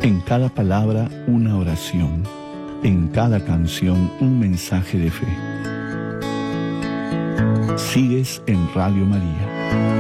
En cada palabra una oración, en cada canción un mensaje de fe. Sigues en Radio María.